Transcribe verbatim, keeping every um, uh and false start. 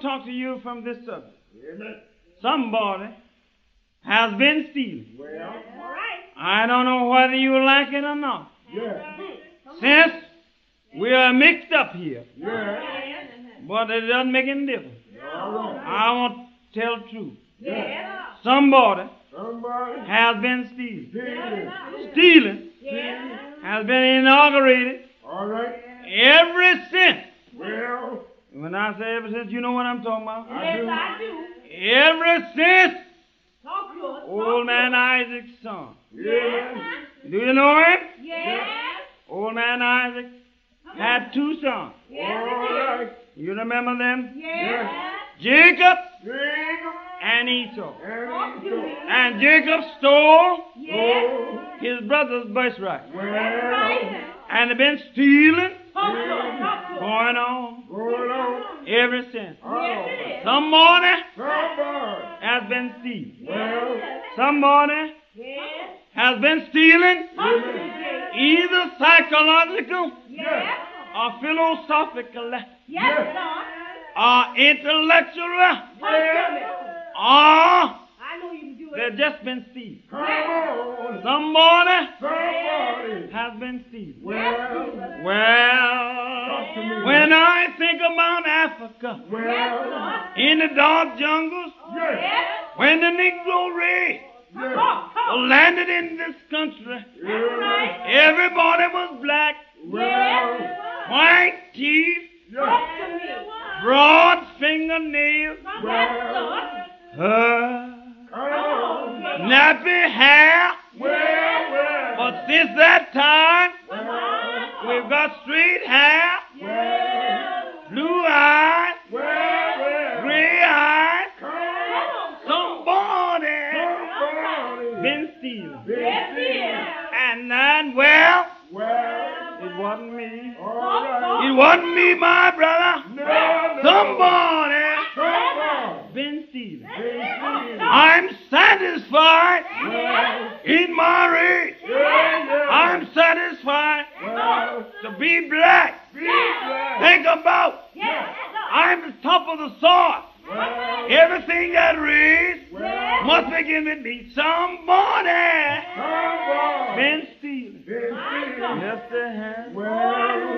to talk to you from this subject. Amen. Somebody has been stealing. Well, all right. I don't know whether you like it or not. Yeah. Since we are mixed up here, Yeah. but it doesn't make any difference. All right. I want to tell the truth. Yeah. Somebody Somebody has been stealing. stealing. Stealing Stealing. has been inaugurated All right. ever since. Well, When I say ever since, you know what I'm talking about. I do. Yes, I do. Ever since Talk to us. old man Isaac's son. Yeah. Do you know him? Yes. Old man Isaac had two sons. Yes. All right. You remember them? Yes. Jacob Jacob and Esau. Talk and to me. Esau. And Jacob stole Yes. Oh, his brother's birthright. well, Right. And they've been stealing Talk to us. Talk to us. going on going on. ever since. Oh, Yes, it is. Somebody somebody. has been stealing. Well, Somebody Yes. has been stealing Talk to me, Jay. either psychological Yes. or philosophical Yes, Lord. or intellectual Talk to me. or I know you can do they've it. just been stealing. come on. Somebody Somebody. has been stealing. Well, Well, to me. when I think about Africa, Yes, well, Lord. in the dark jungles, yes, Yes. when the Negro race yes. Talk, talk. landed in this country, Yes. everybody was black, Well, white teeth, yes. Talk to me. broad fingernails, Yes, Lord. uh, Come on. nappy hair. Well, well. But since that time, Well, we've got straight hair, well, blue eyes, well, well. gray eyes. Come on. Somebody Somebody. been stealing. Yes, he is. And then, well, Well, it wasn't me. all right. It wasn't me, my brother. No, no. Somebody Somebody. been stealing. Been stealing. I'm satisfied Well, in my race. yeah, yeah. I'm satisfied Well, to be black. be glad. Think about, Yes. I'm the top of the sort. Well, Everything that raised well, must begin with me. Somebody somebody. been stealing. Been stealing. Yes, they have. Well,